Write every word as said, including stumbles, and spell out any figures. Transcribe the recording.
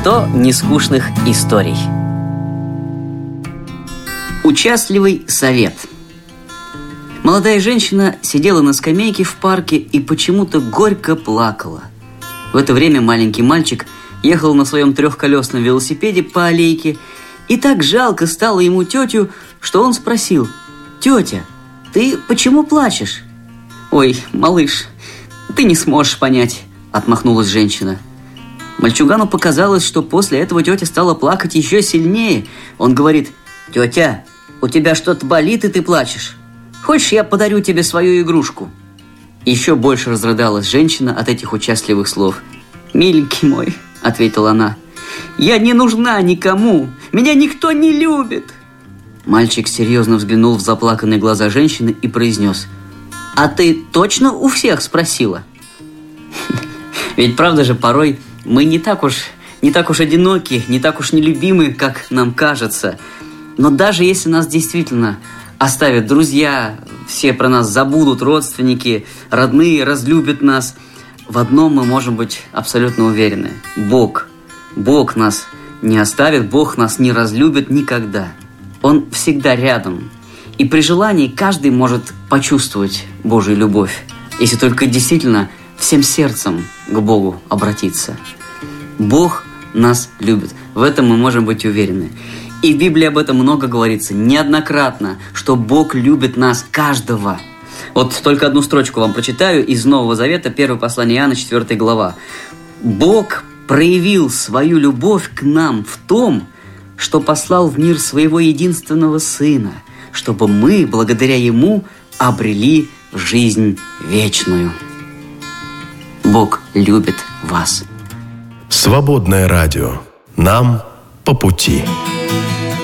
сто нескучных историй. Участливый совет. Молодая женщина сидела на скамейке в парке и почему-то горько плакала. В это время маленький мальчик ехал на своем трехколесном велосипеде по аллейке, и так жалко стало ему тетю, что он спросил: «Тетя, ты почему плачешь?» «Ой, малыш, ты не сможешь понять», – отмахнулась женщина. Мальчугану показалось, что после этого тетя стала плакать еще сильнее. Он говорит: «Тетя, у тебя что-то болит, и ты плачешь? Хочешь, я подарю тебе свою игрушку?» Еще больше разрыдалась женщина от этих участливых слов. «Миленький мой», – ответила она, – «я не нужна никому, меня никто не любит». Мальчик серьезно взглянул в заплаканные глаза женщины и произнес: «А ты точно у всех спросила?» Ведь правда же, порой мы не так уж, не так уж одиноки, не так уж нелюбимы, как нам кажется. Но даже если нас действительно оставят друзья, все про нас забудут, родственники, родные разлюбят нас, в одном мы можем быть абсолютно уверены. Бог, Бог нас не оставит, Бог нас не разлюбит никогда. Он всегда рядом. И при желании каждый может почувствовать Божью любовь, если только действительно всем сердцем к Богу обратиться. Бог нас любит. В этом мы можем быть уверены. И в Библии об этом много говорится, неоднократно, что Бог любит нас, каждого. Вот только одну строчку вам прочитаю из Нового Завета, первое послание Иоанна, четвёртая глава. «Бог проявил свою любовь к нам в том, что послал в мир своего единственного Сына, чтобы мы, благодаря Ему, обрели жизнь вечную». Бог любит вас. Свободное радио. Нам по пути.